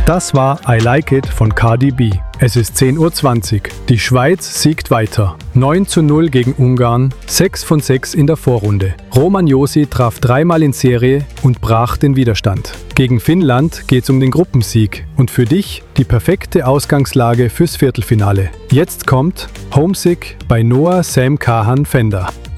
Das war I Like It von Cardi B. Es ist 10:20 Uhr. Die Schweiz siegt weiter. 9:0 gegen Ungarn, 6 von 6 in der Vorrunde. Roman Josi traf 3-mal in Serie und brach den Widerstand. Gegen Finnland geht's um den Gruppensieg und für dich die perfekte Ausgangslage fürs Viertelfinale. Jetzt kommt Homesick bei Noah Sam Kahan Fender.